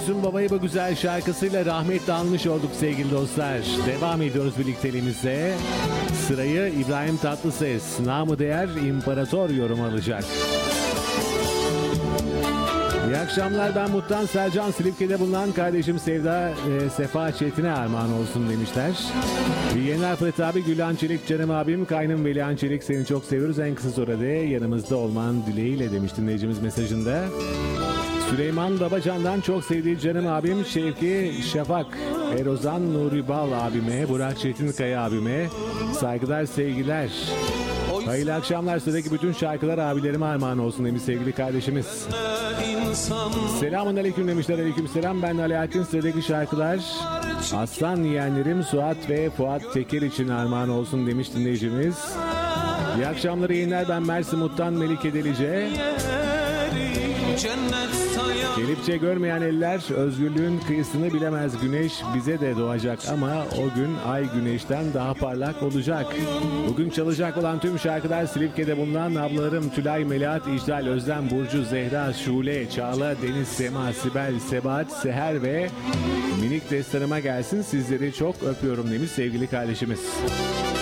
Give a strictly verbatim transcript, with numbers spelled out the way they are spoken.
Dursun Baba'yı bu güzel şarkısıyla rahmetle anmış olduk sevgili dostlar. Devam ediyoruz birlikteliğimize. Sırayı İbrahim Tatlıses, namı değer İmparator yorum alacak. İyi akşamlar, ben Mut'tan Selcan, Silifke'de bulunan kardeşim Sevda e, Sefa Çetin'e armağan olsun demişler. İyi yayınlar Fırat abi, Gülhan Çelik canım abim, kaynım Velihan Çelik, seni çok seviyoruz, en kısa sürede yanımızda olman dileğiyle demiş dinleyicimiz mesajında. Süleyman Babacan'dan çok sevdiği canım abim Şevki Şafak, Erozan Nuri Bal abime, Burak Çetinkaya abime saygılar sevgiler. Hayırlı akşamlar, sıradaki bütün şarkılar abilerime armağan olsun demiş sevgili kardeşimiz. Selamun aleyküm demişler, aleyküm selam, ben Alaaddin, sıradaki şarkılar aslan yeğenlerim Suat ve Fuat Teker için armağan olsun demiş dinleyicimiz. İyi akşamlar, yayınlar, ben Mersin Mut'tan Melike Delice. Gelipçe görmeyen eller özgürlüğün kıyısını bilemez, güneş bize de doğacak ama o gün ay güneşten daha parlak olacak. Bugün çalacak olan tüm şarkılar Silifke'de bulunan ablalarım Tülay, Melahat, İcdal, Özlem, Burcu, Zehra, Şule, Çağla, Deniz, Sema, Sibel, Sebahat, Seher ve minik destanıma gelsin, sizleri çok öpüyorum demiş sevgili kardeşimiz.